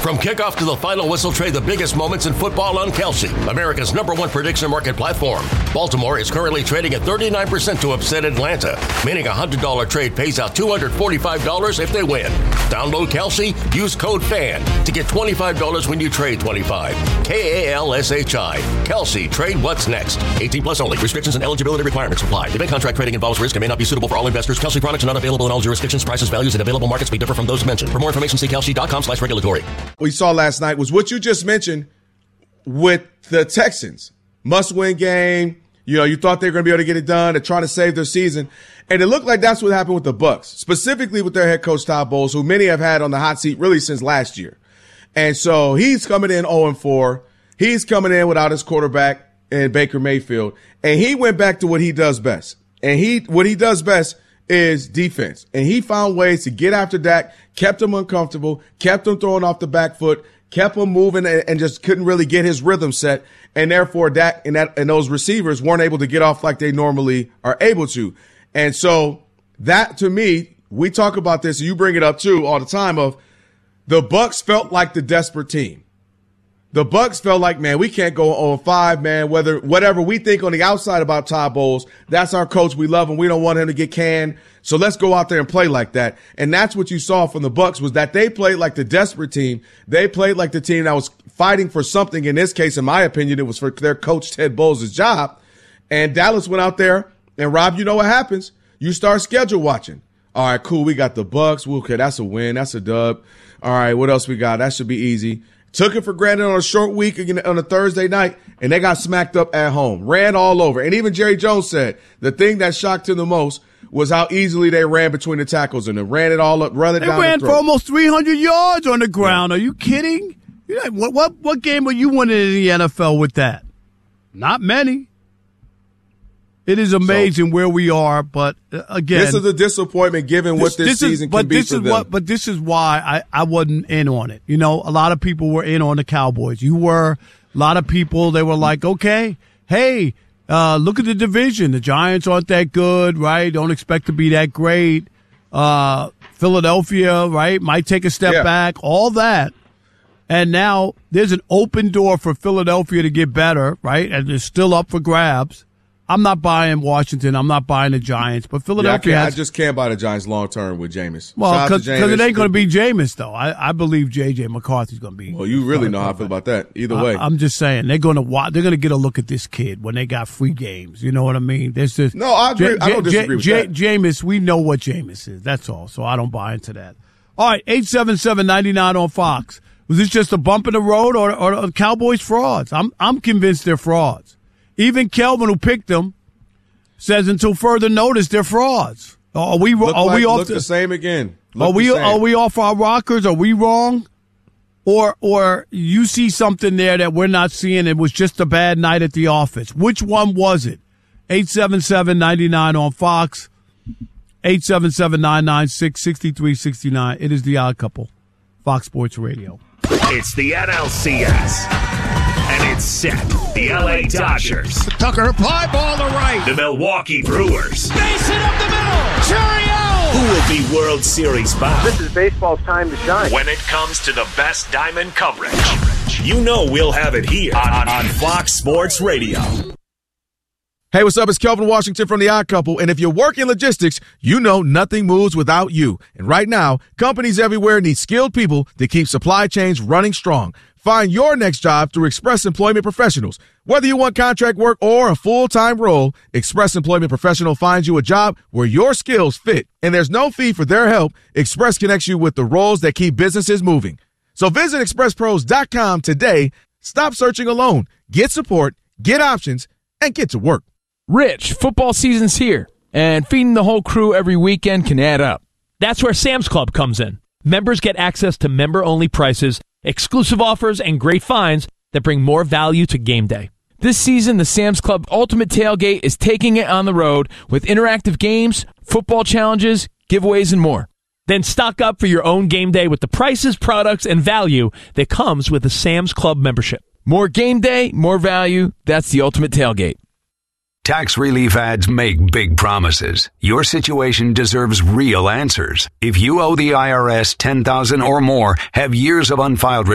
From kickoff to the final whistle, trade the biggest moments in football on Kalshi, America's #1 prediction market platform. Baltimore is currently trading at 39% to upset Atlanta, meaning a $100 trade pays out $245 if they win. Download Kalshi, use code FAN to get $25 when you trade $25. KALSHI. Kalshi, trade what's next. 18 plus only. Restrictions and eligibility requirements apply. Event contract trading involves risk and may not be suitable for all investors. Kalshi products are not available in all jurisdictions. Prices, values, and available markets may differ from those mentioned. For more information, see kalshi.com/regulatory. We saw last night was what you just mentioned with the Texans. Must-win game. You know, you thought they were going to be able to get it done. They're trying to save their season. And it looked like that's what happened with the Bucs, specifically with their head coach, Todd Bowles, who many have had on the hot seat really since last year. And so he's coming in 0-4. He's coming in without his quarterback in Baker Mayfield. And he went back to what he does best. And what he does best is defense. And he found ways to get after Dak, kept him uncomfortable, kept him throwing off the back foot, kept him moving and just couldn't really get his rhythm set. And therefore Dak and those receivers weren't able to get off like they normally are able to. And so that, to me, we talk about this, and you bring it up too all the time, of the Bucs felt like the desperate team. The Bucs felt like, man, we can't go 0-5, man. Whatever we think on the outside about Todd Bowles, that's our coach. We love him. We don't want him to get canned. So let's go out there and play like that. And that's what you saw from the Bucs, was that they played like the desperate team. They played like the team that was fighting for something. In this case, in my opinion, it was for their coach, Ted Bowles' job. And Dallas went out there, and Rob, you know what happens. You start schedule watching. All right, cool. We got the Bucs. Okay, that's a win. That's a dub. All right, what else we got? That should be easy. Took it for granted on a short week on a Thursday night, and they got smacked up at home. Ran all over. And even Jerry Jones said the thing that shocked him the most was how easily they ran between the tackles and they ran it all up, run it down the throat. They ran for almost 300 yards on the ground. Yeah. Are you kidding? What game are you winning in the NFL with that? Not many. It is amazing where we are, but again, this is a disappointment given what this season can be for them. But this is why I wasn't in on it. You know, a lot of people were in on the Cowboys. You were. A lot of people, they were like, okay, hey, look at the division. The Giants aren't that good, right? Don't expect to be that great. Philadelphia, right, might take a step back. All that. And now there's an open door for Philadelphia to get better, right? And it's still up for grabs. I'm not buying Washington. I'm not buying the Giants. But Philadelphia I just can't buy the Giants long-term with Jameis. Well, because it ain't going to be Jameis, though. I believe J.J. McCarthy's going to be. Well, you really know how I feel about that. Either way. I'm just saying, they're going to get a look at this kid when they got free games. You know what I mean? There's this. No, I agree. I don't disagree with that. Jameis, we know what Jameis is. That's all. So I don't buy into that. All right, 877-99 on Fox. Was this just a bump in the road or the Cowboys frauds? I'm convinced they're frauds. Even Kelvin, who picked them, says until further notice they're frauds. Are we off the same again? Are we off our rockers? Are we wrong? Or you see something there that we're not seeing? It was just a bad night at the office. Which one was it? 877-99 on Fox. 877-996-6369. It is The Odd Couple. Fox Sports Radio. It's the NLCS. And it's set. The LA Dodgers. Tucker, fly ball to right. The Milwaukee Brewers. Base hit up the middle. Churiel. Who will be World Series bound? This is baseball's time to shine. When it comes to the best diamond coverage, you know we'll have it here on Fox Sports Radio. Hey, what's up? It's Kelvin Washington from The Odd Couple, and if you work in logistics, you know nothing moves without you. And right now, companies everywhere need skilled people to keep supply chains running strong. Find your next job through Express Employment Professionals. Whether you want contract work or a full-time role, Express Employment Professional finds you a job where your skills fit. And there's no fee for their help. Express connects you with the roles that keep businesses moving. So visit expresspros.com today. Stop searching alone. Get support, get options, and get to work. Rich, football season's here, and feeding the whole crew every weekend can add up. That's where Sam's Club comes in. Members get access to member-only prices, exclusive offers, and great finds that bring more value to game day. This season, the Sam's Club Ultimate Tailgate is taking it on the road with interactive games, football challenges, giveaways, and more. Then stock up for your own game day with the prices, products, and value that comes with a Sam's Club membership. More game day, more value. That's the Ultimate Tailgate. Tax relief ads make big promises. Your situation deserves real answers. If you owe the IRS $10,000 or more, have years of unfiled